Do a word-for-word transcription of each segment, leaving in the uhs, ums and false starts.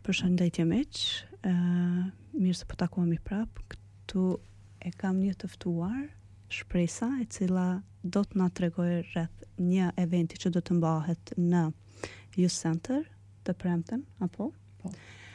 Përshëndetje miq, uh, mirë se po takohemi prap. Këtu e kam një të ftuar, Shpresa, e cila do të na tregojë rreth një eventi që do të mbahet në Youth Center të Premten, apo? Po.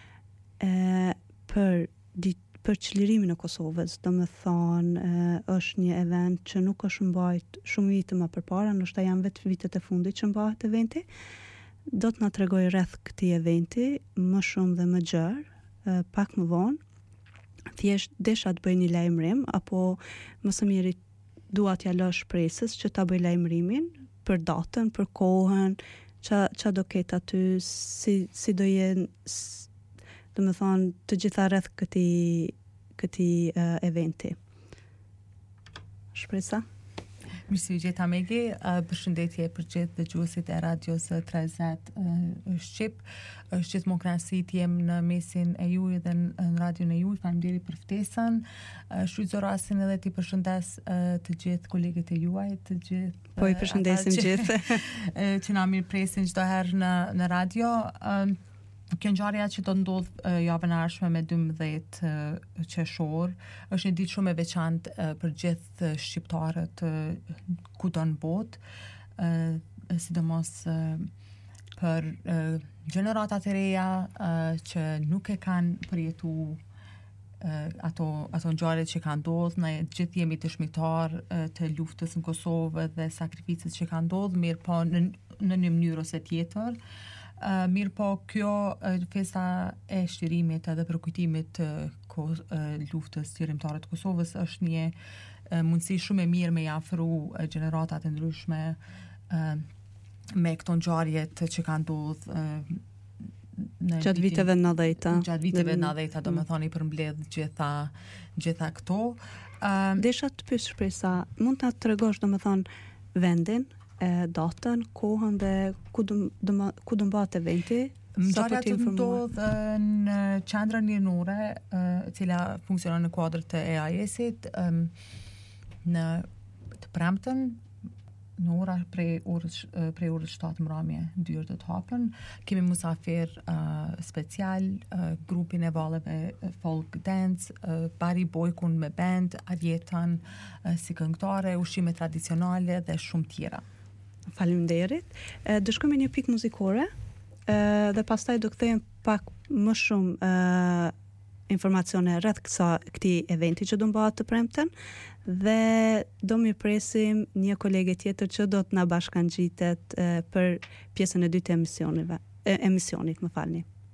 E, për dit, për çlirimin e Kosovës, do me thonë, e, është një event që nuk është mbajt shumë vite më përpara, ndoshta janë vetë vitet e fundit që mbahet eventi. Do të na tregojë rreth këtij eventi më shumë dhe më gjerë, pak më vonë. Thjesht desha të bëj një lajmërim, apo më së miri dua t'ja lësh Shpresës që ta bëj lajmërimin për datën, për kohën, qa, qa do ketë aty, si, si do jenë, do me thonë, të gjitha rreth këtij këtij uh, eventi. Shpresa? Mirë se u gjeta Megi, uh, përshëndetje për gjithë dëgjuesit e radios tridhjetë uh, Shqip. Është gjithmonë kënaqësi të jem në mesin e juaj dhe në, në radion e juaj. Faleminderit për ftesën. Uh, Shfrytëzoj rastin edhe ti përshëndes uh, të gjithë kolegët e juaj, të gjithë. Po i përshëndesim uh, gjithë. që na mirëpresin çdo herë në në radio. Uh, Kjo ngjarja që do të ndodh uh, javën e ardhshme me dymbëdhjetë uh, qershor është një ditë shumë e veçantë uh, për gjithë uh, shqiptarët uh, kudo në botë, uh, sidomos uh, për uh, gjeneratat e reja uh, që nuk e kanë përjetu uh, ato ato ngjarje që kanë ndodhur. Ne gjithë jemi dëshmitar uh, të luftës në Kosovë dhe sakrificës që kanë ndodhur, mirë po në në një mënyrë ose tjetër. Uh, mirë po, kjo uh, festa e shtirimit edhe për kujtimit të uh, uh, luftës shtirimtare të Kosovës është një uh, mundësi shumë e mirë me i afru uh, gjeneratat e ndryshme uh, me këto ngjarjet që kanë ndodhur uh, gjatë viteve nëntëdhjetë. Gjatë viteve nëntëdhjetë, do me thoni përmbledh gjitha gjitha këto. Uh, Desha të pyes Shpresa, mund ta tregosh do me thonë vendin, e datën, kohën dhe ku do ku do mbahet eventi? Ngjarja të ndodh në qendrën lirinore, e cila funksionon në kuadër të E A S-it, në të Premten, në ora prej orës prej orës shtatë mramje, dyert do të hapen. Kemi musafir uh, special, uh, grupin e valleve uh, folk dance, uh, Bari Bojkun me band, Arjetan uh, si këngëtare, ushqime tradicionale dhe shumë tjera. Faleminderit. Do shkojmë një pikë muzikore e, dhe pastaj do kthehem pak më shumë e, informacione rreth këtij eventi që do mbahet të Premten dhe do mirëpresim një kolege tjetër që do të na bashkangjitet e, për pjesën e dytë të emisionit, e, emisionit, më falni.